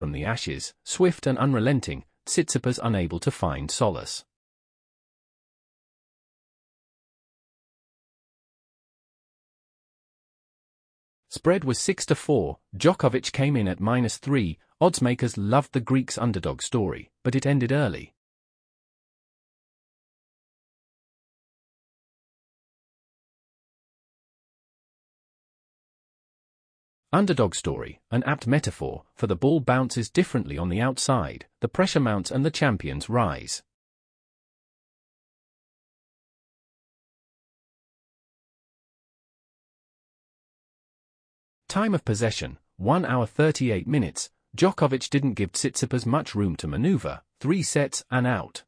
from the ashes, swift and unrelenting, Tsitsipas unable to find solace. Spread was 6-4, Djokovic came in at -3, oddsmakers loved the Greek's underdog story, but it ended early. Underdog story, an apt metaphor, for the ball bounces differently on the outside, the pressure mounts and the champions rise. Time of possession, 1 hour 38 minutes, Djokovic didn't give Tsitsipas much room to maneuver, 3 sets and out.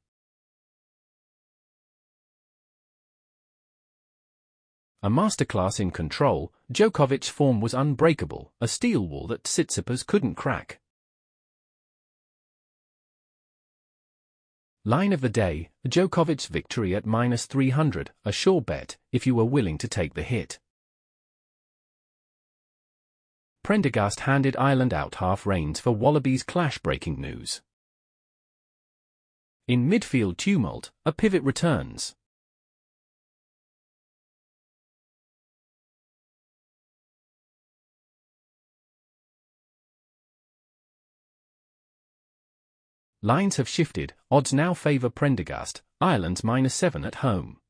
A masterclass in control, Djokovic's form was unbreakable, a steel wall that Tsitsipas couldn't crack. Line of the day, Djokovic's victory at -300, a sure bet, if you were willing to take the hit. Prendergast handed Ireland out half reins for Wallabies clash. Breaking news. In midfield tumult, a pivot returns. Lines have shifted, odds now favour Prendergast, Ireland's -7 at home.